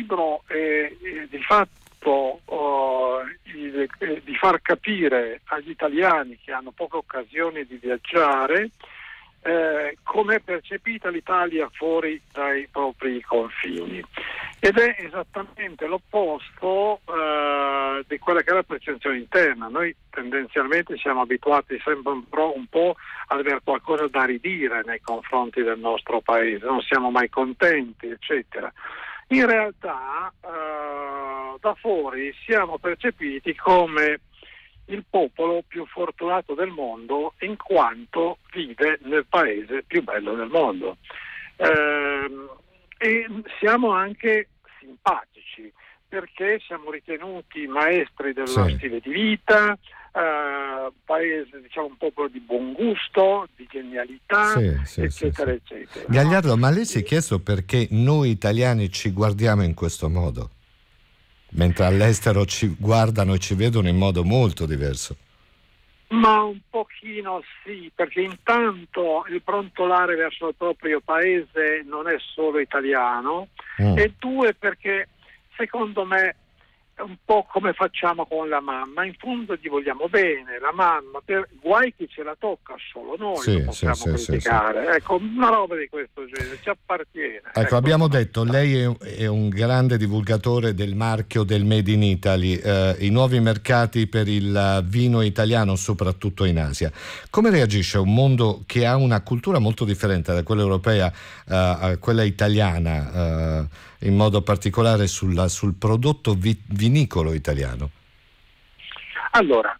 libro è di fatto di far capire agli italiani che hanno poche occasioni di viaggiare come è percepita l'Italia fuori dai propri confini, ed è esattamente l'opposto di quella che è la percezione interna. Noi tendenzialmente siamo abituati sempre un po' ad avere qualcosa da ridire nei confronti del nostro paese, non siamo mai contenti, eccetera. In realtà da fuori siamo percepiti come il popolo più fortunato del mondo, in quanto vive nel paese più bello del mondo, e siamo anche simpatici perché siamo ritenuti maestri dello stile di vita, paese, diciamo, un popolo di buon gusto, di genialità, eccetera, eccetera. Gagliardo, ma lei si è chiesto perché noi italiani ci guardiamo in questo modo, mentre all'estero ci guardano e ci vedono in modo molto diverso? Ma un pochino sì, perché intanto il brontolare verso il proprio paese non è solo italiano, e due, perché secondo me è un po' come facciamo con la mamma, in fondo gli vogliamo bene, la mamma, guai chi ce la tocca, solo noi lo possiamo criticare. Ecco, una roba di questo genere ci appartiene. Ecco, abbiamo detto, lei è un grande divulgatore del marchio del Made in Italy, i nuovi mercati per il vino italiano, soprattutto in Asia. Come reagisce un mondo che ha una cultura molto differente da quella europea a quella italiana, in modo particolare sul prodotto vinicolo italiano? Allora,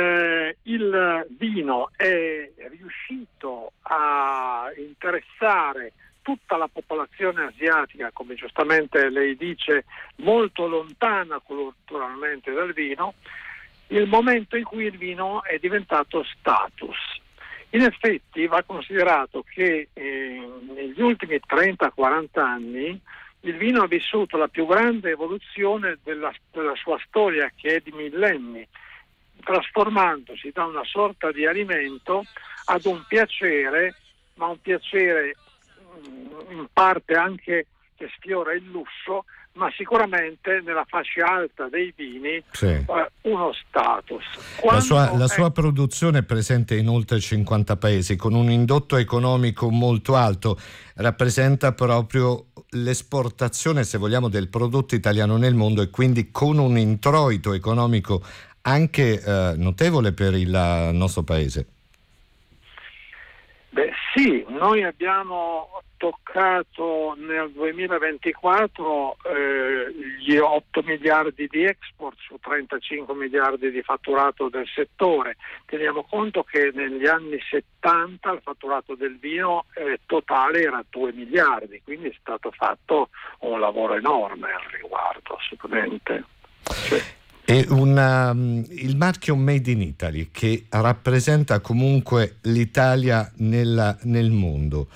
il vino è riuscito a interessare tutta la popolazione asiatica, come giustamente lei dice, molto lontana culturalmente dal vino, il momento in cui il vino è diventato status. In effetti va considerato che negli ultimi 30-40 anni il vino ha vissuto la più grande evoluzione della sua storia, che è di millenni, trasformandosi da una sorta di alimento ad un piacere, ma un piacere in parte anche che sfiora il lusso, ma sicuramente nella fascia alta dei vini uno status. La sua produzione è presente in oltre 50 paesi, con un indotto economico molto alto, rappresenta proprio l'esportazione, se vogliamo, del prodotto italiano nel mondo, e quindi con un introito economico anche notevole per il nostro paese. Beh sì, noi abbiamo toccato nel 2024 gli 8 miliardi di export su 35 miliardi di fatturato del settore. Teniamo conto che negli anni 70 il fatturato del vino totale era 2 miliardi, quindi è stato fatto un lavoro enorme al riguardo, assolutamente. È il marchio Made in Italy, che rappresenta comunque l'Italia nel mondo.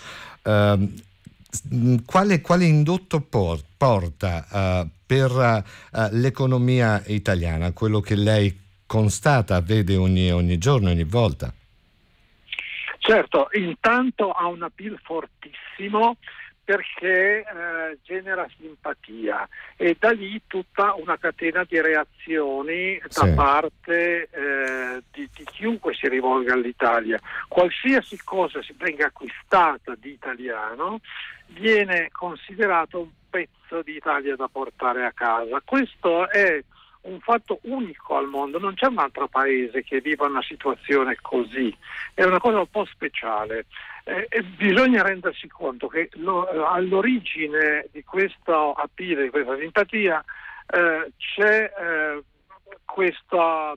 Quale indotto porta per l'economia italiana, quello che lei constata, vede ogni giorno, ogni volta? Certo, intanto ha un appeal fortissimo, perché genera simpatia, e da lì tutta una catena di reazioni da parte di chiunque si rivolga all'Italia. Qualsiasi cosa si venga acquistata di italiano viene considerato un pezzo di Italia da portare a casa. Questo è un fatto unico al mondo, non c'è un altro paese che viva una situazione così, è una cosa un po' speciale. Bisogna rendersi conto che all'origine di questo appeal, di questa simpatia, c'è questa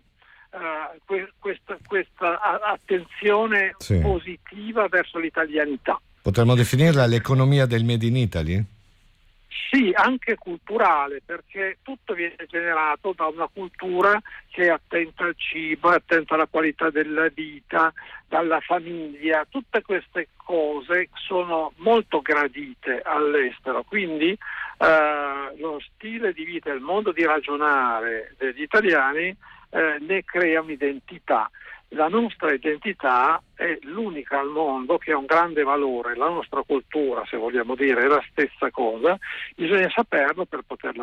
attenzione positiva verso l'italianità. Potremmo definirla l'economia del Made in Italy? Sì, anche culturale, perché tutto viene generato da una cultura che è attenta al cibo, è attenta alla qualità della vita, dalla famiglia. Tutte queste cose sono molto gradite all'estero, quindi lo stile di vita, il modo di ragionare degli italiani ne crea un'identità. La nostra identità è l'unica al mondo che ha un grande valore, la nostra cultura, se vogliamo dire, è la stessa cosa, bisogna saperlo per poterla